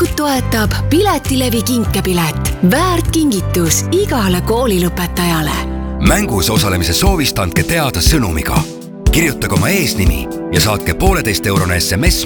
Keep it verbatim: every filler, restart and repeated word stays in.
valikut toetab Piletilevi kinkepilet. Väärt kingitus igale koolilõpetajale. Mängus osalemise soovist andke teada sõnumiga. Kirjutage oma eesnimi ja saatke pooleteist eurone S M S